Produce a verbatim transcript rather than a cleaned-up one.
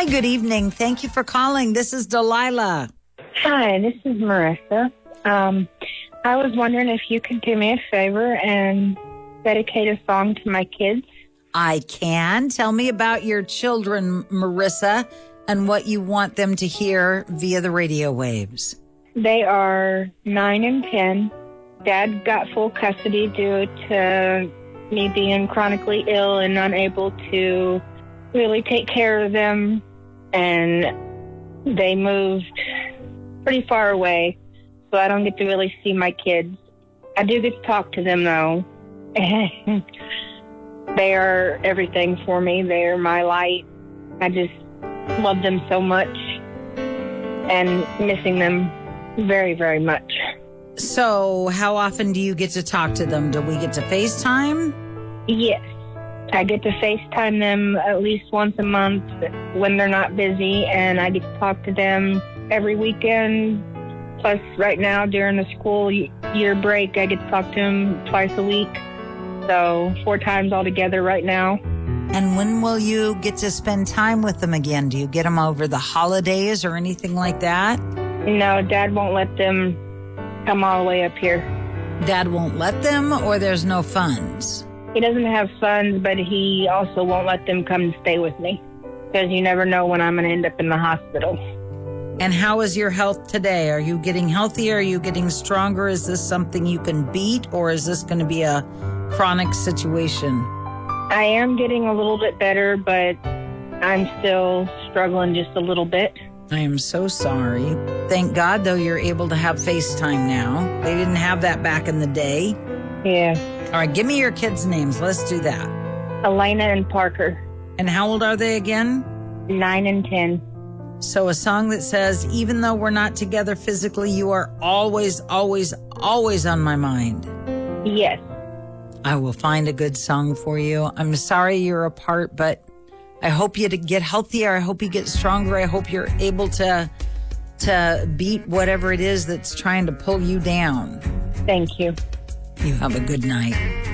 good evening. Thank you for calling. This is Delilah. Hi, this is Marissa. Um, I was wondering if you could do me a favor and dedicate a song to my kids. I can. Tell me about your children, Marissa, and what you want them to hear via the radio waves. They are nine and ten. Dad got full custody due to me being chronically ill and unable to really take care of them. And they moved pretty far away, so I don't get to really see my kids. I do get to talk to them, though. And they are everything for me. They are my light. I just love them so much and missing them very, very much. So how often do you get to talk to them? Do we get to FaceTime? Yes. I get to FaceTime them at least once a month when they're not busy, and I get to talk to them every weekend. Plus, right now, during the school year break, I get to talk to them twice a week. So, four times altogether right now. And when will you get to spend time with them again? Do you get them over the holidays or anything like that? No, Dad won't let them come all the way up here. Dad won't let them, or there's no funds? He doesn't have funds, but he also won't let them come and stay with me because you never know when I'm going to end up in the hospital. And how is your health today? Are you getting healthier? Are you getting stronger? Is this something you can beat, or is this going to be a chronic situation? I am getting a little bit better, but I'm still struggling just a little bit. I am so sorry. Thank God, though, you're able to have FaceTime now. They didn't have that back in the day. Yeah. All right, give me your kids' names. Let's do that. Elena and Parker. And how old are they again? Nine and ten. So a song that says, even though we're not together physically, you are always, always, always on my mind. Yes. I will find a good song for you. I'm sorry you're apart, but I hope you to get healthier. I hope you get stronger. I hope you're able to, to beat whatever it is that's trying to pull you down. Thank you. You have a good night.